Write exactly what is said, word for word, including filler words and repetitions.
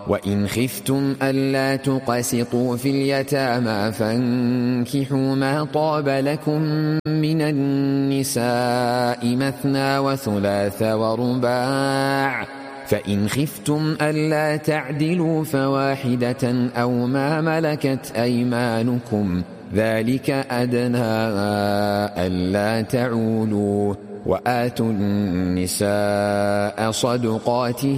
وإن خفتم ألا تقسطوا في اليتامى فانكحوا ما طاب لكم من النساء مثنى وثلاث ورباع فإن خفتم ألا تعدلوا فواحدة أو ما ملكت أيمانكم ذلك أدنى ألا تعولوا وآتوا النساء صدقاتهن